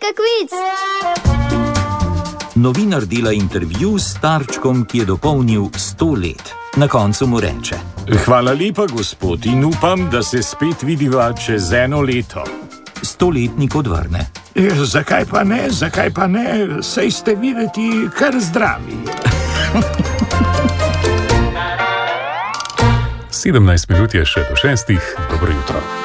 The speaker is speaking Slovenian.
kak vic. Novinar dela intervju s starčkom, ki je dopolnil 100 let. Na koncu mu reče: Hvala lepa, gospod, in upam, da se spet vidiva čez 1 leto. 100-letnik odvrne: Zakaj pa ne, saj ste videti kar zdravi. 17 minut je še do 6. Dobro jutro.